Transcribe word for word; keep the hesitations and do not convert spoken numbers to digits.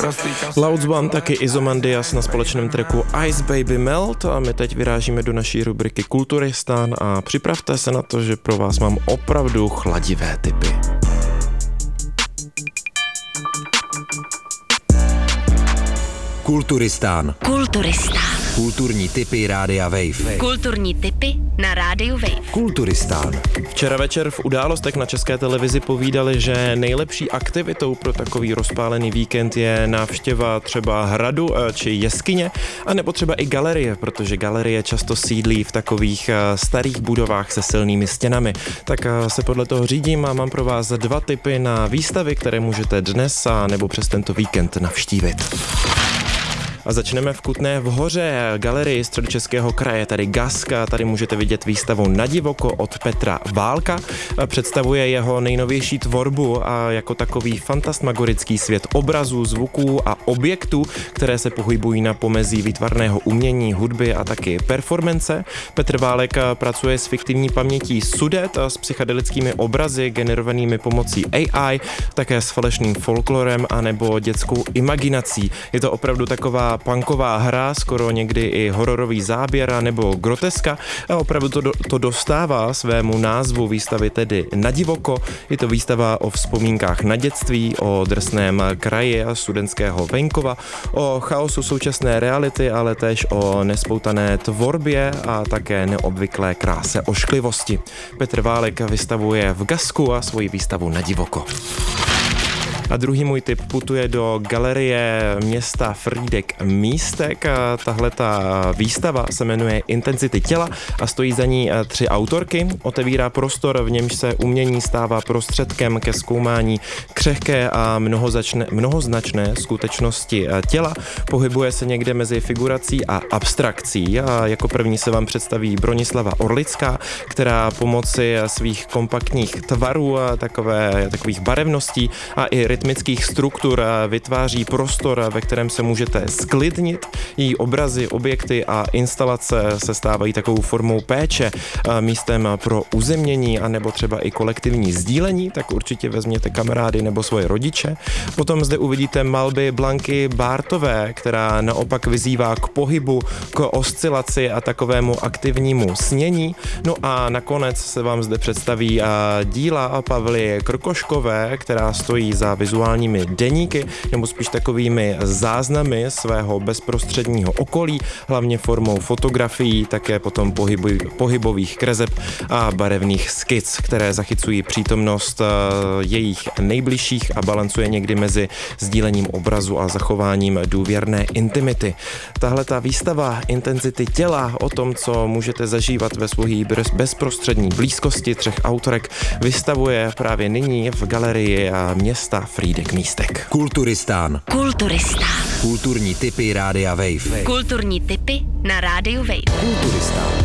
Louds One, taky Izomandias na společném tracku Ice Baby Melt a my teď vyrážíme do naší rubriky Kulturistán a připravte se na to, že pro vás mám opravdu chladivé tipy. Kulturistán. Kulturistán. Kulturní tipy Rádia Wave. Kulturní tipy na Rádiu Wave. Kulturistán. Včera večer v Událostech na České televizi povídali, že nejlepší aktivitou pro takový rozpálený víkend je návštěva třeba hradu či jeskyně, anebo třeba i galerie, protože galerie často sídlí v takových starých budovách se silnými stěnami. Tak se podle toho řídím a mám pro vás dva tipy na výstavy, které můžete dnes a nebo přes tento víkend navštívit. A začneme v Kutné v Hoře, galerii Středočeského kraje, tady Gaska, tady můžete vidět výstavu Na divoko od Petra Válka. Představuje jeho nejnovější tvorbu a jako takový fantasmagorický svět obrazů, zvuků a objektů, které se pohybují na pomezí výtvarného umění, hudby a taky performance. Petr Válek pracuje s fiktivní pamětí Sudet a s psychedelickými obrazy generovanými pomocí A I, také s falešným folklorem a nebo dětskou imaginací. Je to opravdu taková punková hra, skoro někdy i hororový záběr nebo groteska a opravdu to, do, to dostává svému názvu výstavy tedy Na divoko. Je to výstava o vzpomínkách na dětství, o drsném kraji a studentského venkova, o chaosu současné reality, ale též o nespoutané tvorbě a také neobvyklé kráse ošklivosti. Petr Válek vystavuje v Gasku a svoji výstavu Na divoko. A druhý můj tip putuje do galerie města Frýdek-Místek. Tahle ta výstava se jmenuje Intenzity těla a stojí za ní tři autorky. Otevírá prostor, v němž se umění stává prostředkem ke zkoumání křehké a mnohoznačné, mnohoznačné skutečnosti těla. Pohybuje se někde mezi figurací a abstrakcí. A jako první se vám představí Bronislava Orlická, která pomocí svých kompaktních tvarů a takové, takových barevností a i rytmických struktur vytváří prostor, ve kterém se můžete sklidnit. Její obrazy, objekty a instalace se stávají takovou formou péče, místem pro uzemnění a nebo třeba i kolektivní sdílení, tak určitě vezměte kamarády nebo svoje rodiče. Potom zde uvidíte malby Blanky Bártové, která naopak vyzývá k pohybu, k oscilaci a takovému aktivnímu snění. No a nakonec se vám zde představí díla Pavly Krkoškové, která stojí za vizuálními deníky, nebo spíš takovými záznamy svého bezprostředního okolí, hlavně formou fotografií, také potom pohybu, pohybových kreseb a barevných skic, které zachycují přítomnost uh, jejich nejbližších a balancuje někdy mezi sdílením obrazu a zachováním důvěrné intimity. Tahle ta výstava Intenzity těla o tom, co můžete zažívat ve svojí bezprostřední blízkosti třech autorek, vystavuje právě nyní v galerii města Frýdek-Místek. Kulturistán. Kulturistán. Kulturní tipy Rádia Wave. Kulturní tipy na Rádiu Wave. Kulturistán.